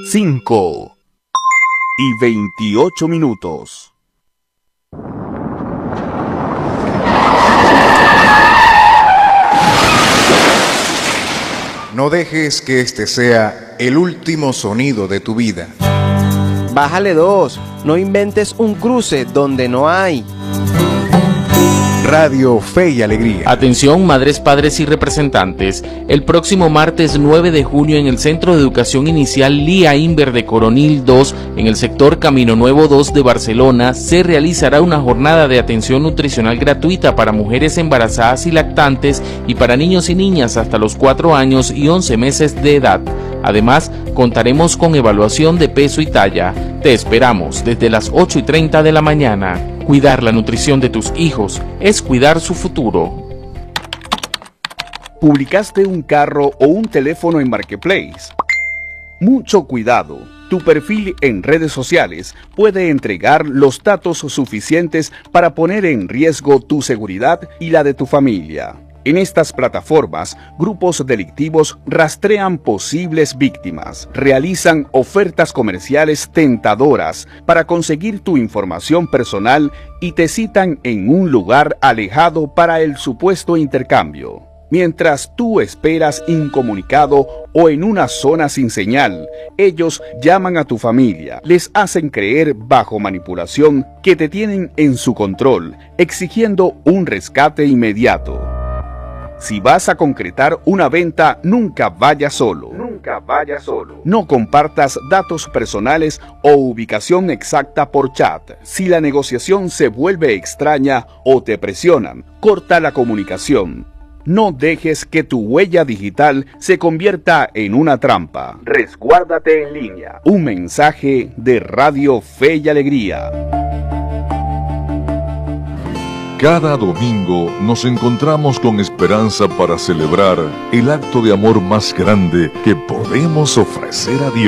5:28. No dejes que este sea el último sonido de tu vida. Bájale 2, no inventes un cruce donde no hay. Radio Fe y Alegría. Atención, madres, padres y representantes. El próximo martes 9 de junio en el Centro de Educación Inicial Lía Inver de Coronil 2, en el sector Camino Nuevo 2 de Barcelona, se realizará una jornada de atención nutricional gratuita para mujeres embarazadas y lactantes y para niños y niñas hasta los 4 años y 11 meses de edad. Además, contaremos con evaluación de peso y talla. Te esperamos desde las 8:30 de la mañana. Cuidar la nutrición de tus hijos es cuidar su futuro. ¿Publicaste un carro o un teléfono en Marketplace? Mucho cuidado. Tu perfil en redes sociales puede entregar los datos suficientes para poner en riesgo tu seguridad y la de tu familia. En estas plataformas, grupos delictivos rastrean posibles víctimas, realizan ofertas comerciales tentadoras para conseguir tu información personal y te citan en un lugar alejado para el supuesto intercambio. Mientras tú esperas incomunicado o en una zona sin señal, ellos llaman a tu familia, les hacen creer bajo manipulación que te tienen en su control, exigiendo un rescate inmediato. Si vas a concretar una venta, nunca vayas solo. No compartas datos personales o ubicación exacta por chat. Si la negociación se vuelve extraña o te presionan, corta la comunicación. No dejes que tu huella digital se convierta en una trampa. Resguárdate en línea. Un mensaje de Radio Fe y Alegría. Cada domingo nos encontramos con esperanza para celebrar el acto de amor más grande que podemos ofrecer a Dios.